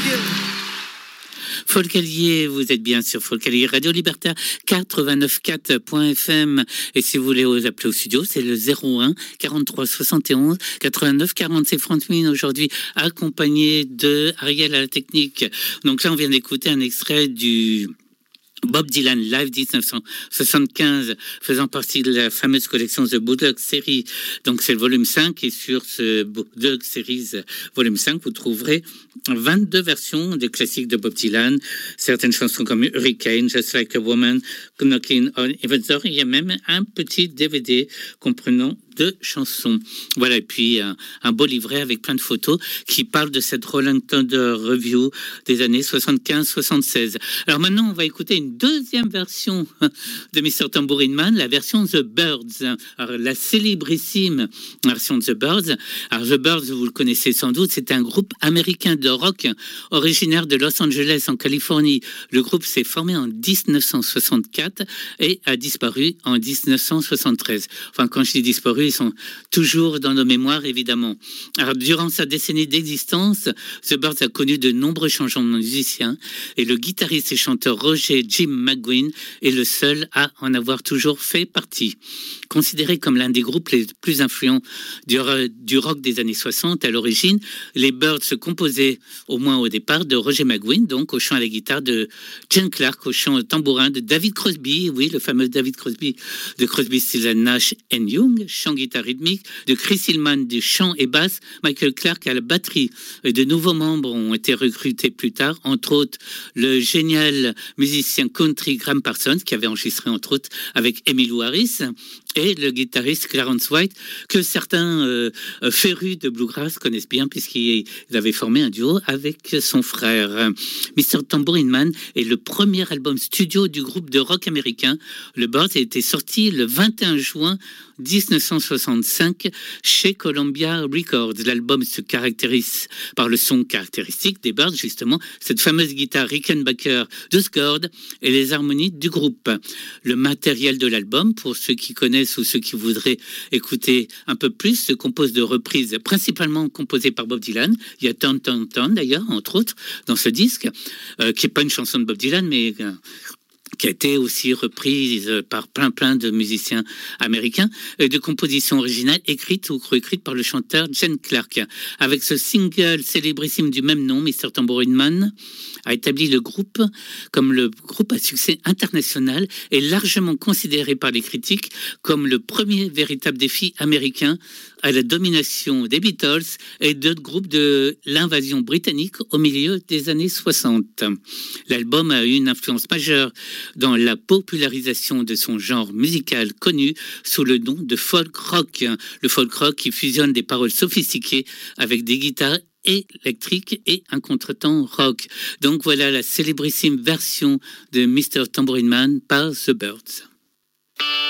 Folcalier, vous êtes bien sur Folcalier Radio Libertaire 89.4.fm et si vous voulez vous appeler au studio, c'est le 01 43 71 89 40. C'est Franck Mine aujourd'hui accompagné de Ariel à la technique. Donc là, on vient d'écouter un extrait du Bob Dylan Live 1975, faisant partie de la fameuse collection The Bulldog Series. Donc c'est le volume 5 et sur ce Bulldog Series volume 5, vous trouverez 22 versions des classiques de Bob Dylan, certaines chansons comme Hurricane, Just Like a Woman, Knocking on Heaven's Door. Il y a même un petit DVD comprenant 2 chansons. Voilà, et puis un beau livret avec plein de photos qui parle de cette Rolling Thunder Review des années 75-76. Alors maintenant, on va écouter une deuxième version de Mr. Tambourine Man, la version The Byrds. Alors, la célébrissime version de The Byrds. Alors, The Byrds, vous le connaissez sans doute, c'est un groupe américain de rock originaire de Los Angeles, en Californie. Le groupe s'est formé en 1964 et a disparu en 1973. Enfin, quand je dis disparu, ils sont toujours dans nos mémoires, évidemment. Alors, durant sa décennie d'existence, The Byrds a connu de nombreux changements de musiciens et le guitariste et chanteur Roger Jim McGuinn est le seul à en avoir toujours fait partie. Considéré comme l'un des groupes les plus influents du rock des années 60 à l'origine, les Byrds se composaient, au moins au départ, de Roger McGuinn, donc au chant à la guitare, de Gene Clark au chant au tambourin, de David Crosby, oui, le fameux David Crosby, de Crosby, Stills Nash Young, chant guitare rythmique, de Chris Hillman du chant et basse, Michael Clark à la batterie. Et de nouveaux membres ont été recrutés plus tard, entre autres le génial musicien country Graham Parsons, qui avait enregistré entre autres avec Emmylou Harris, et le guitariste Clarence White, que certains férus de bluegrass connaissent bien, puisqu'il avait formé un duo avec son frère. Mr. Tambourine Man est le premier album studio du groupe de rock américain. Le Byrds a été sorti le 21 juin 1965 chez Columbia Records. L'album se caractérise par le son caractéristique des Byrds, justement, cette fameuse guitare Rickenbacker 12 cordes et les harmonies du groupe. Le matériel de l'album, pour ceux qui connaissent ou ceux qui voudraient écouter un peu plus, se compose de reprises principalement composées par Bob Dylan. Il y a Turn, Turn, Turn d'ailleurs, entre autres, dans ce disque, qui n'est pas une chanson de Bob Dylan, mais qui a été aussi reprise par plein de musiciens américains, et de compositions originales écrites ou coécrites par le chanteur Gene Clark. Avec ce single célébrissime du même nom, Mr. Tambourine Man a établi le groupe comme le groupe à succès international et largement considéré par les critiques comme le premier véritable défi américain à la domination des Beatles et d'autres groupes de l'invasion britannique au milieu des années 60. L'album a eu une influence majeure dans la popularisation de son genre musical connu sous le nom de folk rock. Le folk rock qui fusionne des paroles sophistiquées avec des guitares électriques et un contretemps rock. Donc voilà la célébrissime version de Mr. Tambourine Man par The Byrds.